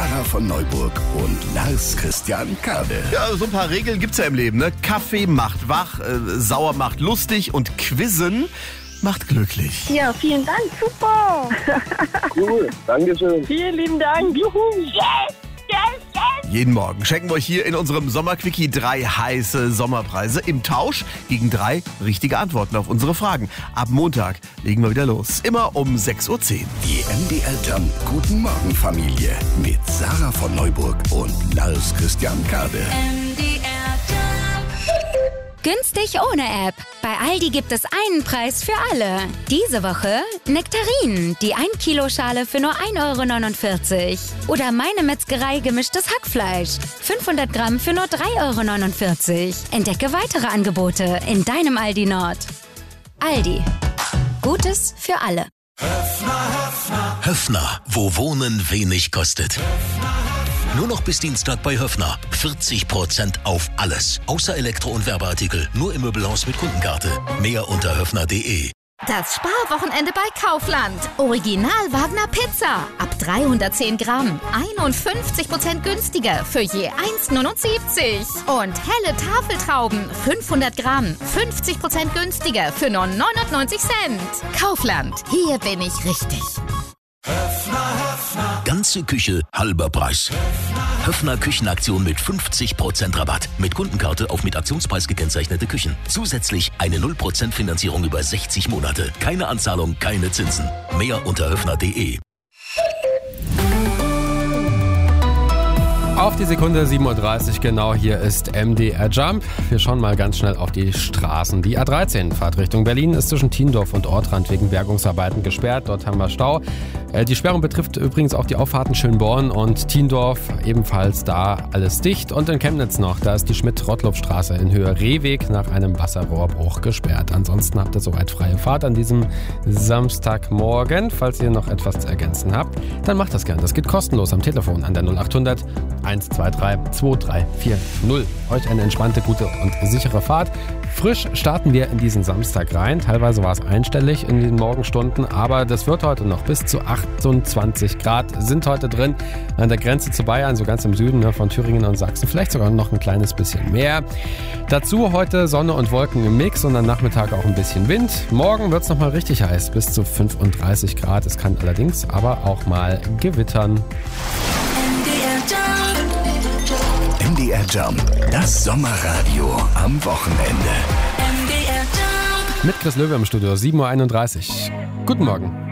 Sarah von Neuburg und Lars Christian Kade. Ja, so ein paar Regeln gibt's ja im Leben, ne? Kaffee macht wach, sauer macht lustig und Quizzen macht glücklich. Ja, vielen Dank, super. Cool, Dankeschön. Vielen lieben Dank. Juhu, yes, yes, yes. Jeden Morgen schenken wir euch hier in unserem Sommerquickie 3 heiße Sommerpreise im Tausch gegen 3 richtige Antworten auf unsere Fragen. Ab Montag legen wir wieder los. Immer um 6:10 Uhr. Die MDR Jump Guten Morgen Familie mit Sarah von Neuburg und Lars Christian Kade. Günstig ohne App. Bei Aldi gibt es einen Preis für alle. Diese Woche Nektarinen, die 1 Kilo Schale für nur 1,49 €. Oder Meine Metzgerei gemischtes Hackfleisch, 500 Gramm für nur 3,49 €. Entdecke weitere Angebote in deinem Aldi Nord. Aldi. Gutes für alle. Höffner, wo Wohnen wenig kostet. Nur noch bis Dienstag bei Höffner. 40% auf alles. Außer Elektro- und Werbeartikel. Nur im Möbelhaus mit Kundenkarte. Mehr unter höffner.de. Das Sparwochenende bei Kaufland. Original Wagner Pizza. Ab 310 Gramm. 51% günstiger für je 1,79 €. Und helle Tafeltrauben. 500 Gramm. 50% günstiger für nur 99 Cent. Kaufland. Hier bin ich richtig. Ganze Küche, halber Preis. Höffner Küchenaktion mit 50% Rabatt. Mit Kundenkarte auf mit Aktionspreis gekennzeichnete Küchen. Zusätzlich eine 0% Finanzierung über 60 Monate. Keine Anzahlung, keine Zinsen. Mehr unter höffner.de. Auf die Sekunde 7:30 Uhr genau, hier ist MDR Jump. Wir schauen mal ganz schnell auf die Straßen. Die A13, Fahrt Richtung Berlin, ist zwischen Thiendorf und Ortrand wegen Bergungsarbeiten gesperrt. Dort haben wir Stau. Die Sperrung betrifft übrigens auch die Auffahrten Schönborn und Thiendorf, ebenfalls da alles dicht. Und in Chemnitz noch, da ist die Schmidt-Rottluff-Straße in Höhe Rehweg nach einem Wasserrohrbruch gesperrt. Ansonsten habt ihr soweit freie Fahrt an diesem Samstagmorgen. Falls ihr noch etwas zu ergänzen habt, dann macht das gern. Das geht kostenlos am Telefon an der 0800 123 2340. Euch eine entspannte, gute und sichere Fahrt. Frisch starten wir in diesen Samstag rein. Teilweise war es einstellig in den Morgenstunden, aber das wird heute noch bis zu 28 Grad sind heute drin an der Grenze zu Bayern, so ganz im Süden von Thüringen und Sachsen. Vielleicht sogar noch ein kleines bisschen mehr. Dazu heute Sonne und Wolken im Mix und am Nachmittag auch ein bisschen Wind. Morgen wird es nochmal richtig heiß, bis zu 35 Grad. Es kann allerdings aber auch mal gewittern. MDR Jump, das Sommerradio am Wochenende. Mit Chris Löwe im Studio, 7:31 Uhr. Guten Morgen.